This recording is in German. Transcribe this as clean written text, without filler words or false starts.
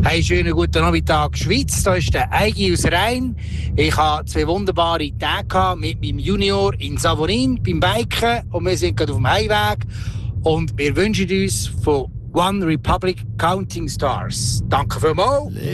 Hey, schönen guten Nachmittag, Schweiz. Da ist der Eigi aus Rhein. Ich hatte 2 wunderbare Tage mit meinem Junior in Savonin beim Biken und wir sind gerade auf dem Heimweg. Und wir wünschen uns von One Republic Counting Stars. Danke vielmals.